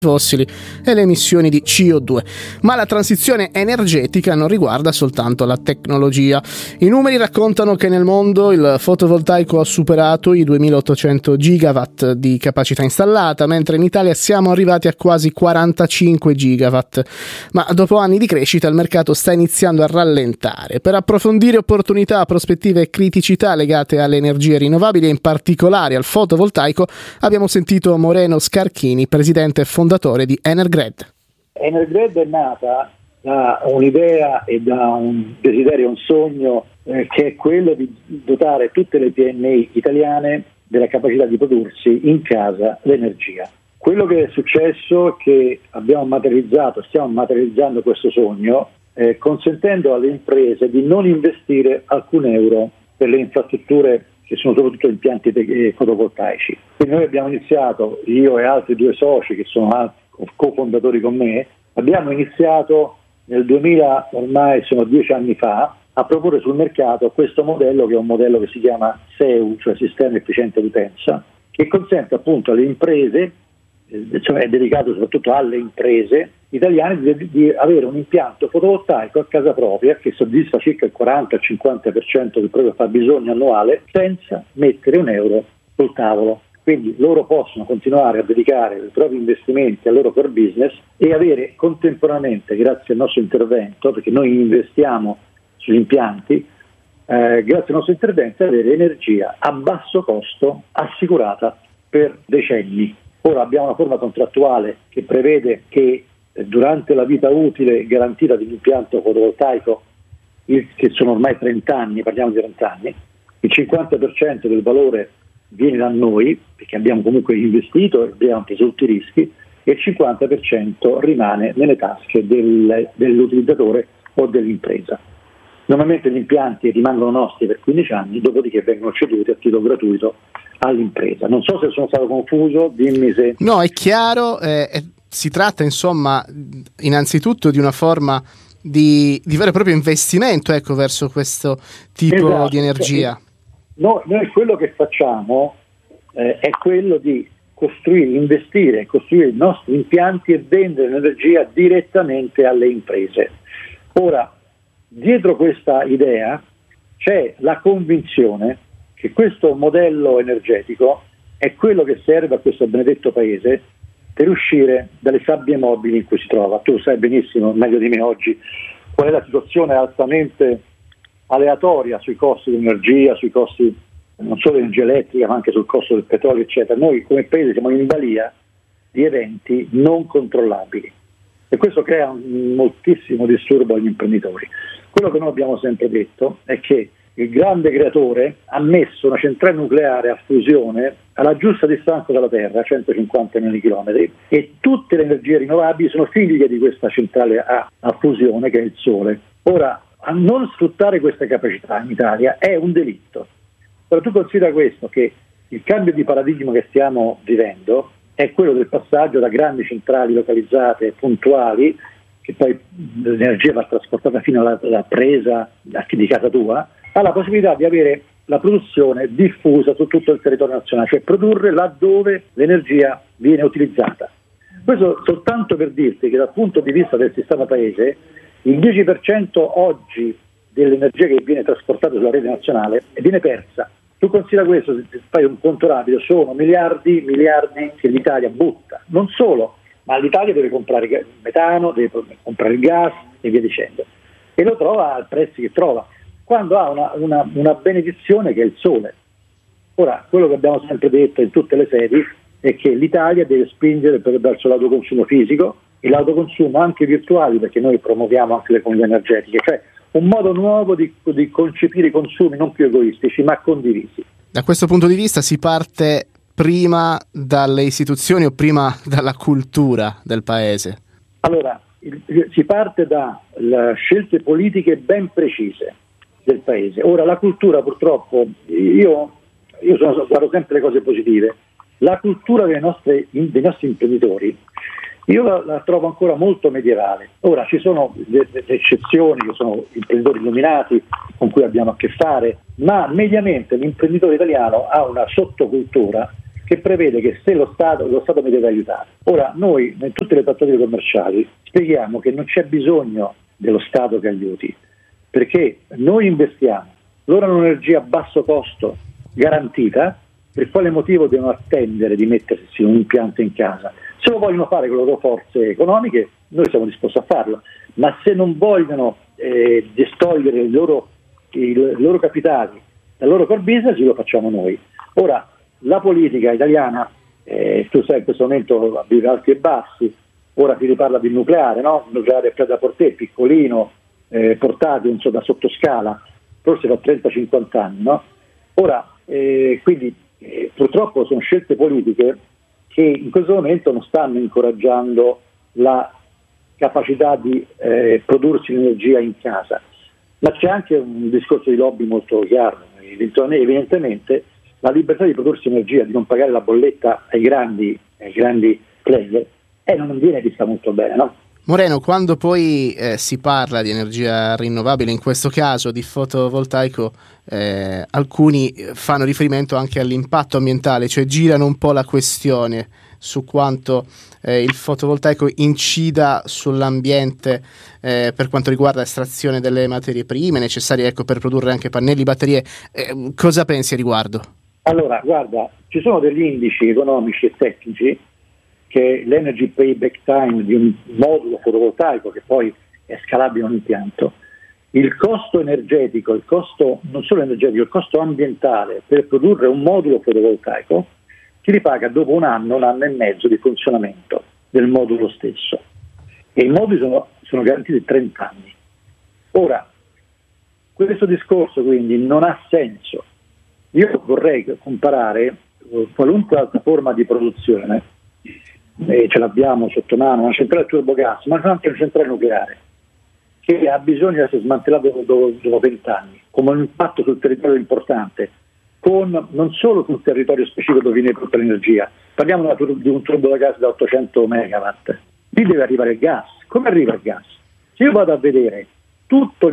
fossili e le emissioni di CO2. Ma la transizione energetica non riguarda soltanto la tecnologia. I numeri raccontano che nel mondo il fotovoltaico ha superato i 2800 gigawatt di capacità installata, mentre in Italia siamo arrivati a quasi 45 gigawatt. Ma dopo anni di crescita il mercato sta iniziando a rallentare. Per approfondire opportunità, prospettive e criticità legate alle energie rinnovabili e in particolare al fotovoltaico, abbiamo sentito Moreno Scarchini, presidente e fondatore di Energred. Energred è nata da un'idea e da un desiderio, un sogno che è quello di dotare tutte le PMI italiane della capacità di prodursi in casa l'energia. Quello che è successo è che stiamo materializzando questo sogno, consentendo alle imprese di non investire alcun euro per le infrastrutture che sono soprattutto impianti fotovoltaici. Quindi noi abbiamo iniziato, io e altri 2 soci che sono altri cofondatori con me, abbiamo iniziato nel 2000, ormai sono 10 anni fa, a proporre sul mercato questo modello, che è un modello che si chiama SEU, cioè Sistema Efficiente Utenza, che consente appunto alle imprese, cioè è dedicato soprattutto alle imprese italiane, di avere un impianto fotovoltaico a casa propria che soddisfa circa il 40-50% del proprio fabbisogno annuale senza mettere un euro sul tavolo. Quindi loro possono continuare a dedicare i propri investimenti al loro core business e avere contemporaneamente, grazie al nostro intervento, perché noi investiamo sugli impianti, grazie al nostro intervento avere energia a basso costo assicurata per decenni. Ora abbiamo una forma contrattuale che prevede che durante la vita utile garantita di un impianto fotovoltaico, che sono ormai 30 anni, parliamo di 30 anni, il 50% del valore viene da noi, perché abbiamo comunque investito e abbiamo preso tutti i rischi, e il 50% rimane nelle tasche dell'utilizzatore o dell'impresa. Normalmente gli impianti rimangono nostri per 15 anni, dopodiché vengono ceduti a titolo gratuito all'impresa. Non so se sono stato confuso, dimmi se... No, è chiaro, si tratta insomma innanzitutto di una forma di vero e proprio investimento, ecco, verso questo tipo di energia. Noi quello che facciamo è quello di investire, costruire i nostri impianti e vendere l'energia direttamente alle imprese. Ora, dietro questa idea c'è la convinzione che questo modello energetico è quello che serve a questo benedetto paese per uscire dalle sabbie mobili in cui si trova. Tu sai benissimo, meglio di me oggi, qual è la situazione altamente aleatoria sui costi di energia, sui costi non solo dell'energia elettrica ma anche sul costo del petrolio eccetera. Noi come paese siamo in balia di eventi non controllabili e questo crea moltissimo disturbo agli imprenditori. Quello che noi abbiamo sempre detto è che il grande creatore ha messo una centrale nucleare a fusione alla giusta distanza dalla Terra, 150 milioni di chilometri, e tutte le energie rinnovabili sono figlie di questa centrale a fusione che è il Sole. Ora, a non sfruttare queste capacità in Italia è un delitto. Ora tu considera questo, che il cambio di paradigma che stiamo vivendo è quello del passaggio da grandi centrali localizzate, puntuali, che poi l'energia va trasportata fino alla presa di casa tua, alla possibilità di avere la produzione diffusa su tutto il territorio nazionale, cioè produrre laddove l'energia viene utilizzata. Questo soltanto per dirti che dal punto di vista del sistema paese il 10% oggi dell'energia che viene trasportata sulla rete nazionale viene persa. Tu considera questo, se fai un conto rapido, sono miliardi che l'Italia butta. Non solo, ma l'Italia deve comprare il metano, deve comprare il gas e via dicendo. E lo trova al prezzo che trova, quando ha una benedizione che è il sole. Ora, quello che abbiamo sempre detto in tutte le sedi è che l'Italia deve spingere verso l'autoconsumo fisico e l'autoconsumo anche virtuali, perché noi promuoviamo anche le economie energetiche, cioè un modo nuovo di concepire i consumi non più egoistici ma condivisi. Da questo punto di vista si parte prima dalle istituzioni o prima dalla cultura del paese? Allora, si parte da scelte politiche ben precise del paese. Ora la cultura, purtroppo, io guardo sempre le cose positive. La cultura dei nostri imprenditori io la trovo ancora molto medievale. Ora ci sono le eccezioni, che sono imprenditori illuminati con cui abbiamo a che fare, ma mediamente l'imprenditore italiano ha una sottocultura che prevede che se lo Stato mi deve aiutare. Ora, noi in tutte le trattative commerciali spieghiamo che non c'è bisogno dello Stato che aiuti, perché noi investiamo, loro hanno un'energia a basso costo garantita, per quale motivo devono attendere di mettersi un impianto in casa? Se lo vogliono fare con le loro forze economiche, noi siamo disposti a farlo, ma se non vogliono distogliere i loro capitali dal loro core business, lo facciamo noi. Ora, la politica italiana, tu sai, in questo momento vive alti e bassi, ora si riparla di nucleare, no? Il nucleare è da Portè, piccolino, portatile, insomma, da sottoscala, forse fa 30-50 anni, no? Ora, quindi purtroppo sono scelte politiche che in questo momento non stanno incoraggiando la capacità di prodursi l'energia in casa, ma c'è anche un discorso di lobby molto chiaro. Evidentemente la libertà di prodursi energia, di non pagare la bolletta ai grandi player, non viene vista molto bene, no? Moreno, quando poi si parla di energia rinnovabile, in questo caso di fotovoltaico, alcuni fanno riferimento anche all'impatto ambientale, cioè girano un po' la questione su quanto il fotovoltaico incida sull'ambiente per quanto riguarda l'estrazione delle materie prime necessarie, per produrre anche pannelli, batterie. Cosa pensi a riguardo? Allora, guarda, ci sono degli indici economici e tecnici che l'energy payback time di un modulo fotovoltaico, che poi è scalabile un impianto, il costo energetico, il costo non solo energetico, il costo ambientale per produrre un modulo fotovoltaico ti ripaga dopo un anno e mezzo di funzionamento del modulo stesso, e i moduli sono garantiti 30 anni. Ora, questo discorso quindi non ha senso. Io vorrei comparare qualunque altra forma di produzione, ce l'abbiamo sotto mano, una centrale turbogas, ma anche una centrale nucleare, che ha bisogno di essere smantellata dopo 20 anni, con un impatto sul territorio importante, con non solo sul territorio specifico dove viene tutta l'energia, parliamo di un turbo da gas da 800 megawatt, lì deve arrivare il gas. Come arriva il gas? Se io vado a vedere tutto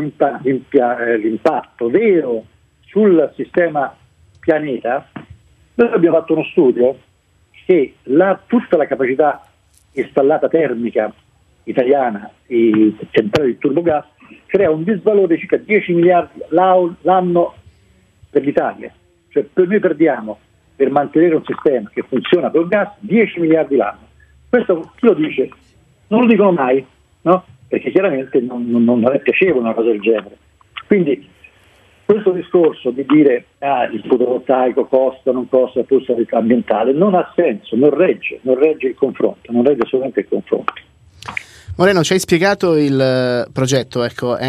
l'impatto vero sul sistema pianeta, noi abbiamo fatto uno studio che tutta la capacità installata termica italiana e centrale di turbogas crea un disvalore di circa 10 miliardi l'anno per l'Italia. Cioè noi perdiamo, per mantenere un sistema che funziona col gas, 10 miliardi l'anno. Questo chi lo dice? Non lo dicono mai, no? Perché chiaramente non è piacevole una cosa del genere. Quindi questo discorso di dire il fotovoltaico costa, non costa, pur sanità ambientale, non ha senso, non regge il confronto, non regge assolutamente il confronto. Moreno, ci hai spiegato il progetto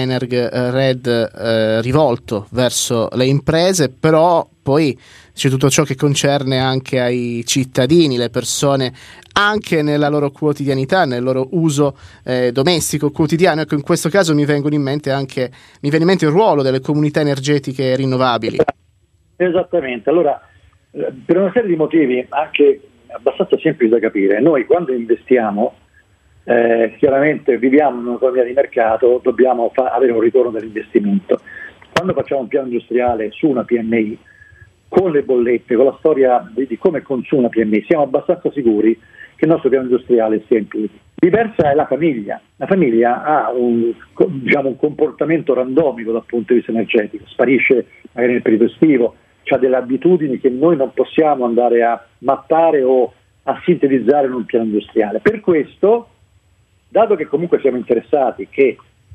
EnergRed rivolto verso le imprese, però poi c'è tutto ciò che concerne anche ai cittadini, le persone, anche nella loro quotidianità, nel loro uso domestico quotidiano. In questo caso mi viene in mente il ruolo delle comunità energetiche rinnovabili. Esattamente. Allora, per una serie di motivi anche abbastanza semplici da capire, noi quando investiamo chiaramente viviamo in un'economia di mercato, dobbiamo avere un ritorno dell'investimento. Quando facciamo un piano industriale su una PMI, con le bollette, con la storia di come consuma una PMI, siamo abbastanza sicuri che il nostro piano industriale sia in piedi. Diversa è la famiglia. La famiglia ha un comportamento randomico dal punto di vista energetico, sparisce magari nel periodo estivo, ha delle abitudini che noi non possiamo andare a mappare o a sintetizzare in un piano industriale. Per questo, dato che comunque siamo interessati che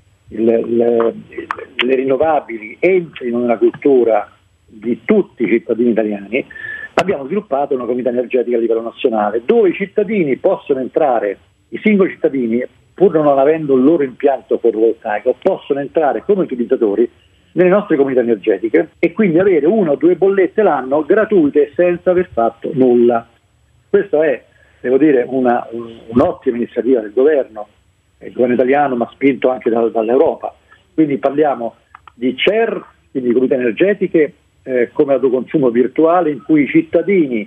le rinnovabili entrino nella cultura di tutti i cittadini italiani, abbiamo sviluppato una comunità energetica a livello nazionale dove i cittadini possono entrare, i singoli cittadini, pur non avendo il loro impianto fotovoltaico, possono entrare come utilizzatori nelle nostre comunità energetiche e quindi avere 1 o 2 bollette l'anno gratuite senza aver fatto nulla. Questo è, devo dire, un'ottima iniziativa del governo, il governo italiano, ma spinto anche dall'Europa. Quindi parliamo di CER, quindi comunità energetiche come autoconsumo virtuale, in cui i cittadini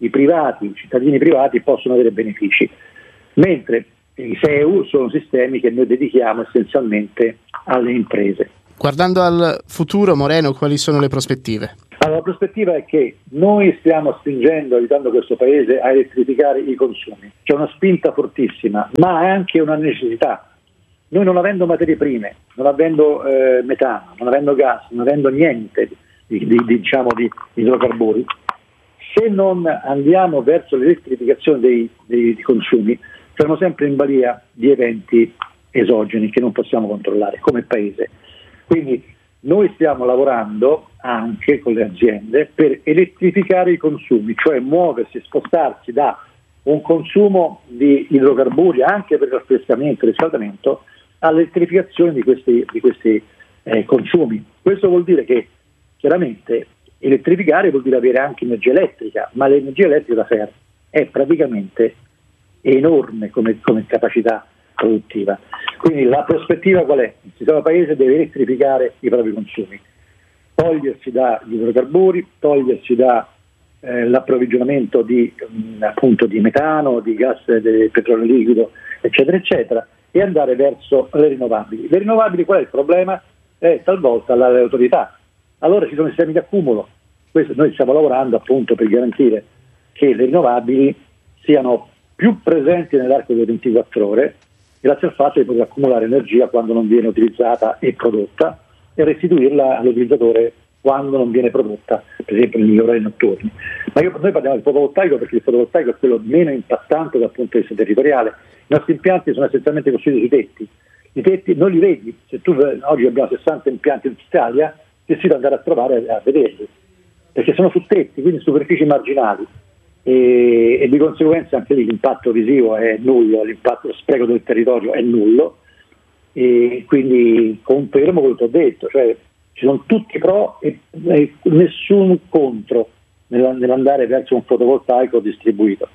privati possono avere benefici, mentre i SEU sono sistemi che noi dedichiamo essenzialmente alle imprese. Guardando al futuro, Moreno, quali sono le prospettive? Allora, la prospettiva è che noi stiamo spingendo, aiutando questo paese a elettrificare i consumi. C'è una spinta fortissima, ma è anche una necessità. Noi non avendo materie prime, non avendo metano, non avendo gas, non avendo niente di idrocarburi, se non andiamo verso l'elettrificazione dei consumi, saremo sempre in balia di eventi esogeni che non possiamo controllare come paese. Quindi noi stiamo lavorando anche con le aziende per elettrificare i consumi, cioè muoversi, spostarsi da un consumo di idrocarburi anche per il raffrescamento e il riscaldamento all'elettrificazione di questi consumi. Questo vuol dire che chiaramente elettrificare vuol dire avere anche energia elettrica, ma l'energia elettrica da sé è praticamente enorme come capacità produttiva. Quindi la prospettiva qual è? Il sistema paese deve elettrificare i propri consumi, togliersi dagli idrocarburi, togliersi da l'approvvigionamento di metano, di gas, di petrolio liquido, eccetera, eccetera, e andare verso le rinnovabili. Le rinnovabili qual è il problema? Talvolta le autorità. Allora ci sono sistemi di accumulo. Noi stiamo lavorando appunto per garantire che le rinnovabili siano più presenti nell'arco delle 24 ore, grazie al fatto di poter accumulare energia quando non viene utilizzata e prodotta e restituirla all'utilizzatore quando non viene prodotta, per esempio negli orari notturni. Ma noi parliamo del fotovoltaico perché il fotovoltaico è quello meno impattante dal punto di vista territoriale. I nostri impianti sono essenzialmente costruiti sui tetti. I tetti non li vedi, se tu oggi abbiamo 60 impianti in Italia, ti si deve andare a trovare a vederli, perché sono su tetti, quindi superfici marginali. E di conseguenza anche lì l'impatto visivo è nullo, lo spreco del territorio è nullo, e quindi confermo quello che ho detto, cioè ci sono tutti pro e nessun contro nell'andare verso un fotovoltaico distribuito.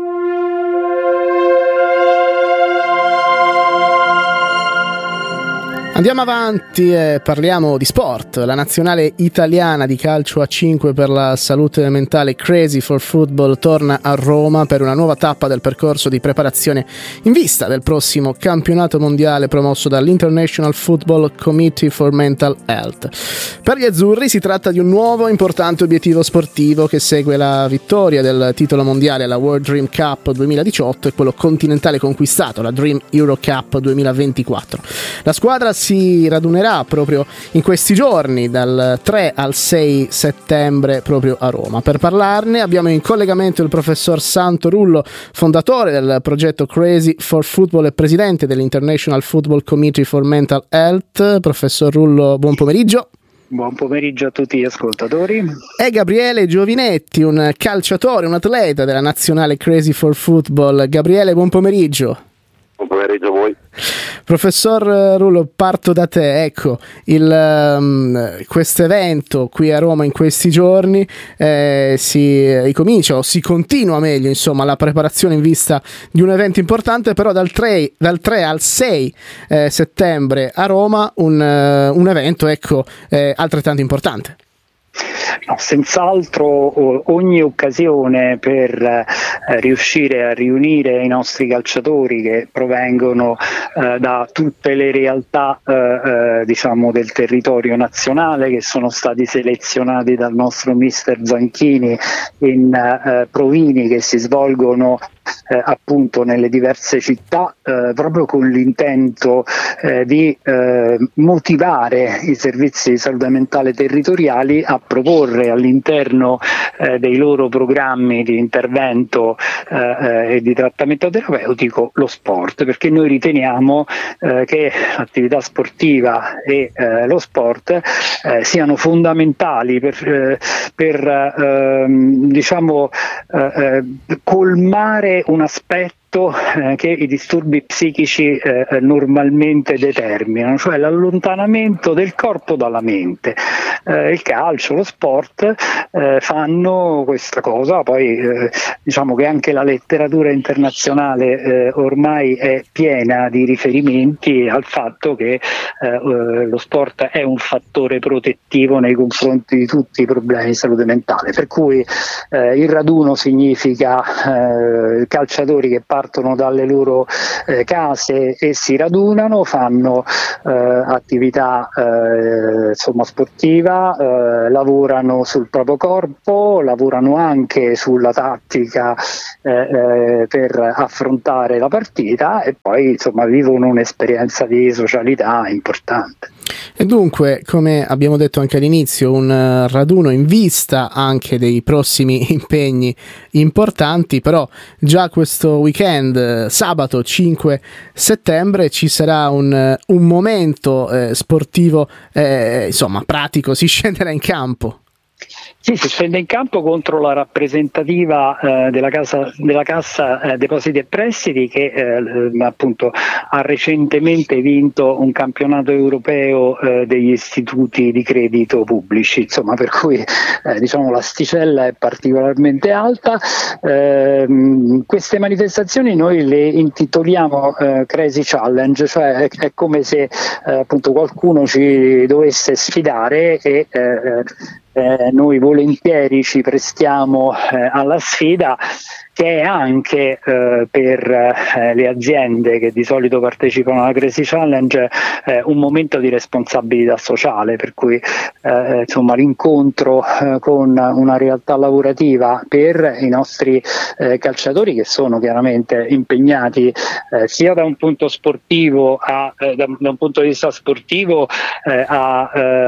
Andiamo avanti e parliamo di sport. La nazionale italiana di calcio a 5 per la salute mentale Crazy for Football torna a Roma per una nuova tappa del percorso di preparazione in vista del prossimo campionato mondiale promosso dall'International Football Committee for Mental Health. Per gli azzurri si tratta di un nuovo importante obiettivo sportivo che segue la vittoria del titolo mondiale alla World Dream Cup 2018 e quello continentale conquistato, la Dream Euro Cup 2024. La squadra si radunerà proprio in questi giorni, dal 3 al 6 settembre proprio a Roma. Per parlarne abbiamo in collegamento il professor Santo Rullo, fondatore del progetto Crazy for Football e presidente dell'International Football Committee for Mental Health. Professor Rullo, buon pomeriggio. Buon pomeriggio a tutti gli ascoltatori. E Gabriele Giovinetti, un calciatore, un atleta della nazionale Crazy for Football. Gabriele, buon pomeriggio. Buon pomeriggio a voi. Professor Rullo, parto da te. Ecco, questo evento qui a Roma in questi giorni si ricomincia o si continua meglio, insomma, la preparazione in vista di un evento importante, però dal 3 al 6 settembre a Roma un evento, ecco, altrettanto importante. No, senz'altro ogni occasione per riuscire a riunire i nostri calciatori che provengono da tutte le realtà diciamo del territorio nazionale, che sono stati selezionati dal nostro mister Zanchini in provini che si svolgono appunto nelle diverse città, proprio con l'intento di motivare i servizi di salute mentale territoriali a proporre all'interno dei loro programmi di intervento e di trattamento terapeutico lo sport, perché noi riteniamo che l'attività sportiva e lo sport siano fondamentali per diciamo colmare un aspetto che i disturbi psichici normalmente determinano, cioè l'allontanamento del corpo dalla mente. Il calcio, lo sport fanno questa cosa, poi diciamo che anche la letteratura internazionale ormai è piena di riferimenti al fatto che lo sport è un fattore protettivo nei confronti di tutti i problemi di salute mentale, per cui il raduno significa calciatori che partono partono dalle loro case e si radunano, fanno attività sportiva, lavorano sul proprio corpo, lavorano anche sulla tattica per affrontare la partita e poi vivono un'esperienza di socialità importante. E dunque, come abbiamo detto anche all'inizio, un raduno in vista anche dei prossimi impegni importanti, però già questo weekend, sabato 5 settembre, ci sarà un momento sportivo, pratico, si scenderà in campo. Sì, si scende in campo contro la rappresentativa della Cassa Depositi e Prestiti che appunto ha recentemente vinto un campionato europeo degli istituti di credito pubblici, per cui l'asticella è particolarmente alta. Queste manifestazioni noi le intitoliamo Crazy Challenge, cioè è come se appunto qualcuno ci dovesse sfidare e noi volentieri ci prestiamo alla sfida, che è anche per le aziende che di solito partecipano alla Crazy Challenge un momento di responsabilità sociale, per cui l'incontro con una realtà lavorativa per i nostri calciatori, che sono chiaramente impegnati sia da un punto sportivo da un punto di vista sportivo a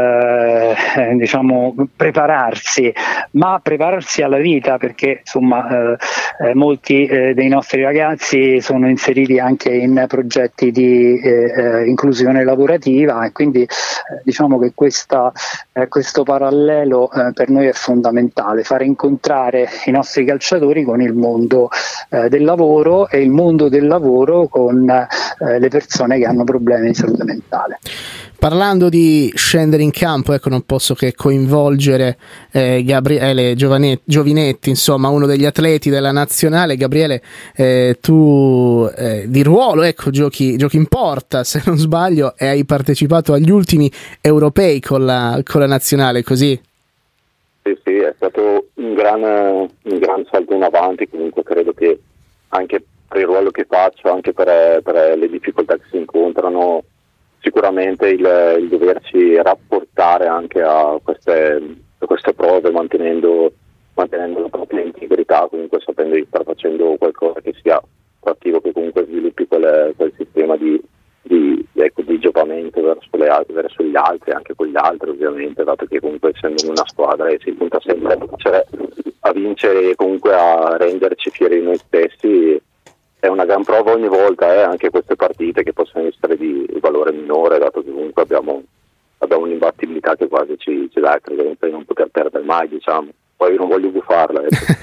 prepararsi, ma prepararsi alla vita, perché molti dei nostri ragazzi sono inseriti anche in progetti di inclusione lavorativa e quindi che questo parallelo per noi è fondamentale, fare incontrare i nostri calciatori con il mondo del lavoro e il mondo del lavoro con le persone che hanno problemi di salute mentale. Parlando di scendere in campo, non posso che coinvolgere Gabriele Giovinetti, uno degli atleti della nazionale. Gabriele, tu di ruolo, giochi in porta, se non sbaglio, e hai partecipato agli ultimi europei con la nazionale, così? Sì, è stato un gran salto in avanti. Comunque credo che anche per il ruolo che faccio, anche per le difficoltà che si incontrano, sicuramente il doverci rapportare anche a queste prove mantenendo la propria integrità, comunque sapendo di star facendo qualcosa che sia attivo, che comunque sviluppi quel sistema di giocamento verso gli altri, anche con gli altri ovviamente, dato che comunque essendo in una squadra si punta sempre a vincere e comunque a renderci fieri di noi stessi. È una gran prova ogni volta, anche queste partite che possono essere di valore minore, dato che comunque abbiamo un'imbattibilità che quasi ci dà credenza di non poter perdere mai, Poi io non voglio gufarla,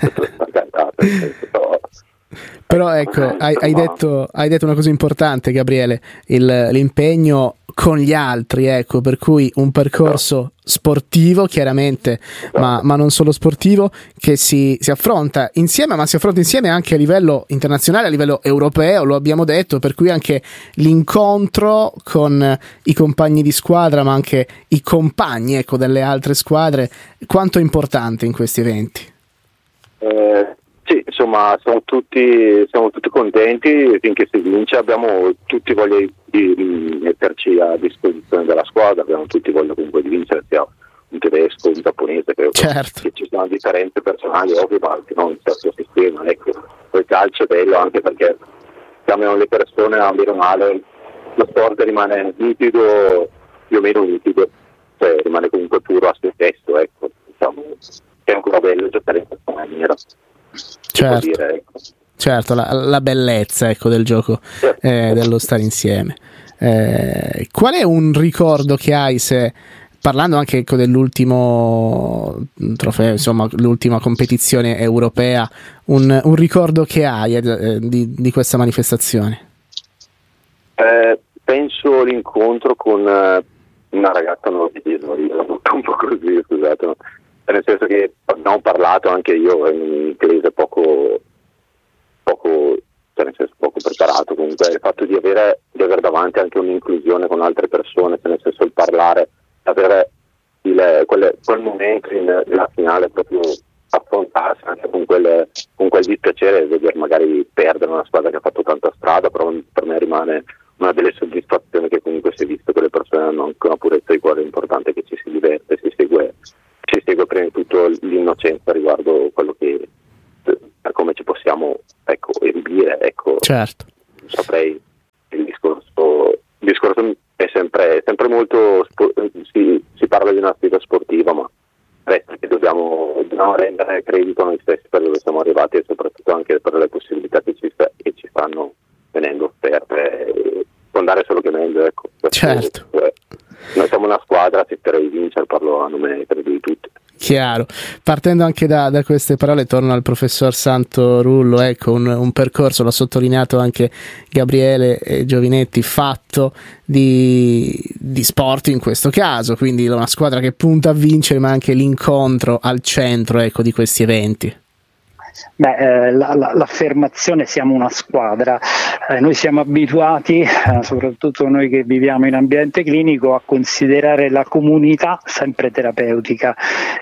però hai detto una cosa importante, Gabriele, l'impegno con gli altri, per cui un percorso sportivo chiaramente, ma non solo sportivo, che si affronta insieme, ma si affronta insieme anche a livello internazionale, a livello europeo, lo abbiamo detto, per cui anche l'incontro con i compagni di squadra, ma anche i compagni delle altre squadre, quanto è importante in questi eventi. Sì, siamo tutti contenti finché si vince, abbiamo tutti voglia di metterci a disposizione della squadra, abbiamo tutti voglia comunque di vincere, sia un tedesco, un giapponese, certo. Che ci sono differenze personali ovvie, ma che non il stesso sistema, quel calcio è bello anche perché chiamano le persone a meno male, lo sport rimane nitido, più o meno nitido, rimane comunque puro a se stesso, è ancora bello giocare in questa maniera. Certo, la bellezza del gioco, dello stare insieme. Qual è un ricordo che hai, parlando anche dell'ultimo trofeo, l'ultima competizione europea, un ricordo che hai di questa manifestazione? Penso l'incontro con una ragazza norvegese, un po' così, scusate, no? Nel senso che abbiamo parlato anche io in inglese poco preparato, comunque il fatto di avere davanti anche un'inclusione con altre persone, nel senso il parlare, avere quel momento nella finale proprio affrontarsi anche con quel dispiacere di vedere magari perdere una squadra che ha fatto tanta strada, però per me rimane una delle soddisfazioni che comunque si è visto che le persone hanno anche una purezza di cuore importante, che ci si diverte, si segue prima di tutto l'innocenza riguardo quello che per come ci possiamo esibire, certo. Non saprei, il discorso è sempre molto si parla di una sfida sportiva, ma resta che dobbiamo rendere credito a noi stessi per dove siamo arrivati e soprattutto anche per le possibilità che ci stanno venendo offerte, e può andare solo che meglio, ecco. Certo. Noi siamo una squadra, si spera di vincere, parlo a nome credo di tutti. Chiaro. Partendo anche da queste parole, torno al professor Santorullo, ecco, un percorso, l'ha sottolineato anche Gabriele Giovinetti, fatto di sport in questo caso, quindi una squadra che punta a vincere, ma anche l'incontro al centro, ecco, di questi eventi. L'affermazione siamo una squadra, noi siamo abituati, soprattutto noi che viviamo in ambiente clinico, a considerare la comunità sempre terapeutica.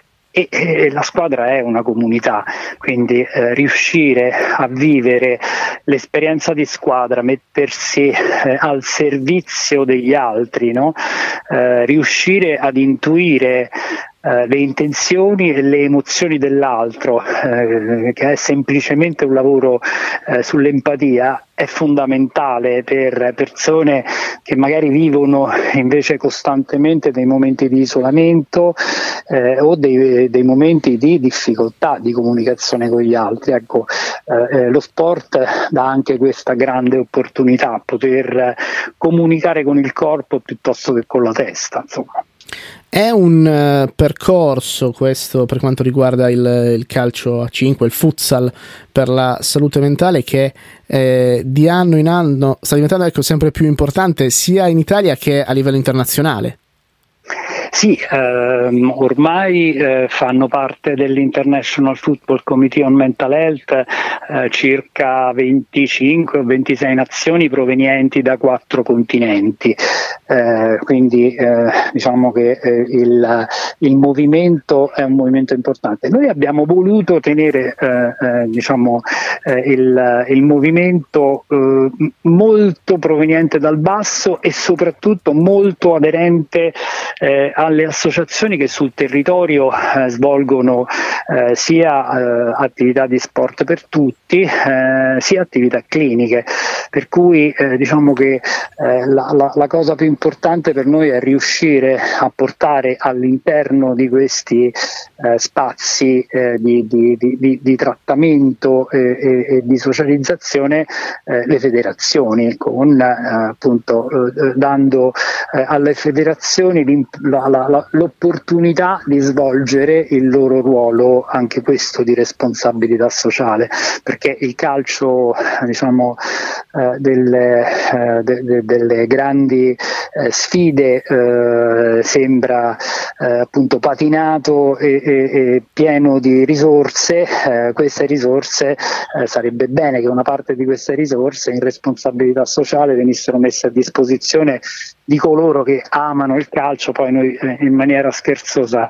E la squadra è una comunità, quindi riuscire a vivere l'esperienza di squadra, mettersi al servizio degli altri, no? Riuscire ad intuire le intenzioni e le emozioni dell'altro, che è semplicemente un lavoro sull'empatia, è fondamentale per persone che magari vivono invece costantemente dei momenti di isolamento o dei momenti di difficoltà di comunicazione con gli altri. Ecco, lo sport dà anche questa grande opportunità, poter comunicare con il corpo piuttosto che con la testa, insomma. È un percorso questo per quanto riguarda il calcio a 5, il futsal per la salute mentale, che di anno in anno sta diventando sempre più importante sia in Italia che a livello internazionale. Sì, ormai fanno parte dell'International Football Committee on Mental Health circa 25 o 26 nazioni provenienti da 4 continenti, quindi diciamo che il movimento è un movimento importante. Noi abbiamo voluto tenere il movimento molto proveniente dal basso e soprattutto molto aderente alle associazioni che sul territorio svolgono sia attività di sport per tutti, sia attività cliniche, per cui diciamo che la cosa più importante per noi è riuscire a portare all'interno di questi spazi di trattamento e di socializzazione le federazioni, con appunto dando alle federazioni l'opportunità di svolgere il loro ruolo, anche questo di responsabilità sociale, perché il calcio delle grandi sfide sembra appunto patinato e pieno di risorse. Queste risorse sarebbe bene che una parte di queste risorse in responsabilità sociale venissero messe a disposizione di coloro che amano il calcio. Poi noi in maniera scherzosa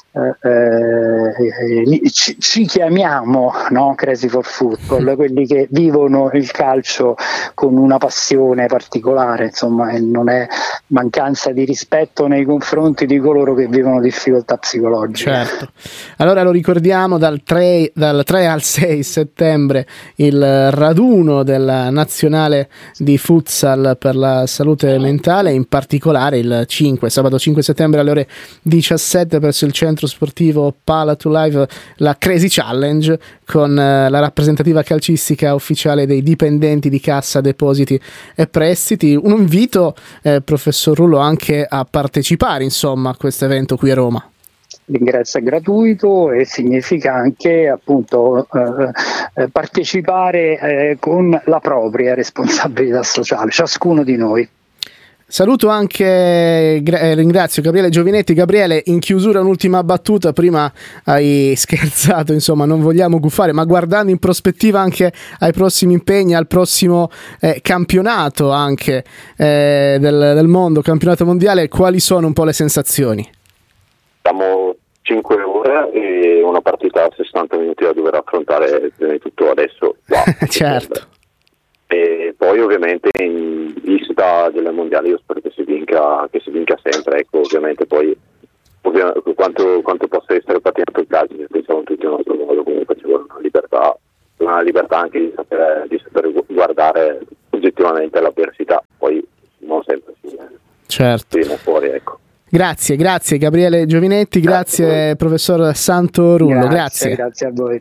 ci chiamiamo, no? Crazy for Football, quelli che vivono il calcio con una passione particolare, insomma, e non è mancanza di rispetto nei confronti di coloro che vivono difficoltà psicologiche. Certo. Allora lo ricordiamo, dal 3 al 6 settembre il raduno della nazionale di futsal per la salute mentale, in particolare il sabato 5 settembre alle ore 17 presso il centro sportivo Pala to Live, la Crazy Challenge, con la rappresentativa calcistica ufficiale dei dipendenti di Cassa Depositi e Prestiti. Un invito, professor Rullo, anche a partecipare insomma a questo evento qui a Roma. L'ingresso è gratuito e significa anche appunto partecipare con la propria responsabilità sociale, ciascuno di noi. Saluto anche, ringrazio Gabriele Giovinetti. Gabriele, in chiusura un'ultima battuta, prima hai scherzato, insomma non vogliamo gufare, ma guardando in prospettiva anche ai prossimi impegni, al prossimo campionato anche del mondo, campionato mondiale, quali sono un po' le sensazioni? Siamo 5 ore partite e una partita a 60 minuti da dover affrontare prima di tutto adesso. Certo. E poi ovviamente in vista delle mondiali io spero che si vinca sempre, ecco, ovviamente poi quanto possa essere patinato il calcio, pensiamo tutti in un altro modo, comunque ci vuole una libertà anche di saper guardare oggettivamente l'avversità, poi non sempre certo. viene fuori, ecco. Grazie Gabriele Giovinetti, grazie professor Santorullo, grazie a voi.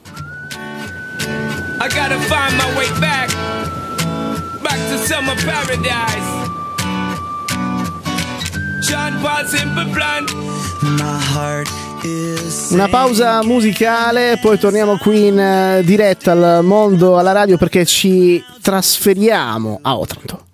I gotta find my way back to summer paradise. John Paul Simple Plan. My heart is. Una pausa musicale, poi torniamo qui in diretta al mondo alla radio perché ci trasferiamo a Otranto.